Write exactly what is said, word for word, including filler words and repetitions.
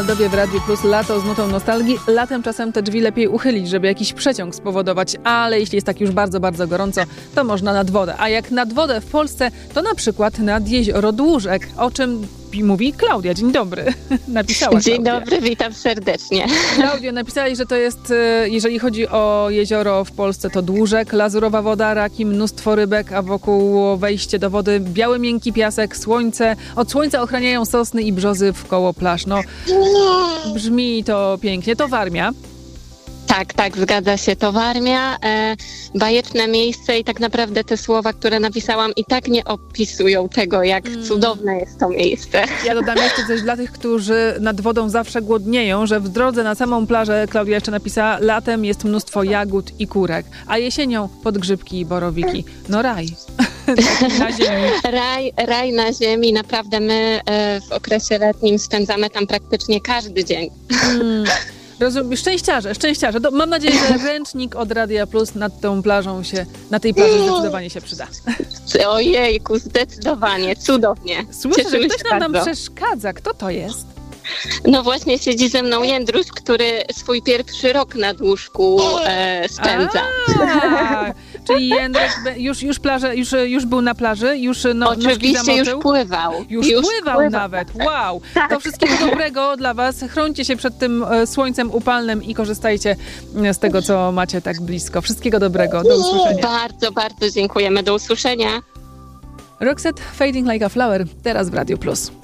Dobie w Radiu Plus lato z nutą nostalgii. Latem czasem te drzwi lepiej uchylić, żeby jakiś przeciąg spowodować, ale jeśli jest tak już bardzo, bardzo gorąco, to można nad wodę. A jak nad wodę w Polsce, to na przykład nad jezioro Dłużek, o czym mówi Klaudia. Dzień dobry. Napisała Klaudia. Dzień dobry, witam serdecznie. Klaudio, napisali, że to jest, jeżeli chodzi o jezioro w Polsce, to Dłużek, lazurowa woda, raki, mnóstwo rybek, a wokół wejście do wody biały, miękki piasek, słońce. Od słońca ochraniają sosny i brzozy wkoło plaż. No, brzmi to pięknie. To Warmia. Tak, tak, zgadza się. To Warmia, e, bajeczne miejsce i tak naprawdę te słowa, które napisałam, i tak nie opisują tego, jak mm. cudowne jest to miejsce. Ja dodam jeszcze coś dla tych, którzy nad wodą zawsze głodnieją, że w drodze na samą plażę, Klaudia jeszcze napisała, latem jest mnóstwo jagód i kurek, a jesienią podgrzybki i borowiki. No raj. Na ziemi. Raj, raj na ziemi. Naprawdę my e, w okresie letnim spędzamy tam praktycznie każdy dzień. Mm. Rozumiem. Szczęściarze, szczęściarze. Do, mam nadzieję, że ręcznik od Radia Plus nad tą plażą się, na tej plaży zdecydowanie się przyda. Ojejku, zdecydowanie, cudownie. Słyszę, że ktoś nam tam przeszkadza. Kto to jest? No właśnie siedzi ze mną Jędruś, który swój pierwszy rok na Dłużku e, spędza. A, czyli Jędrek już, już, plażę, już, już był na plaży? Już no, Oczywiście już pływał. Już, już pływał, pływał nawet. Wow. Tak. To wszystkiego dobrego dla was. Chrońcie się przed tym słońcem upalnym i korzystajcie z tego, co macie tak blisko. Wszystkiego dobrego. Do usłyszenia. Bardzo, bardzo dziękujemy. Do usłyszenia. Roxette, Fading Like a Flower. Teraz w Radiu Plus.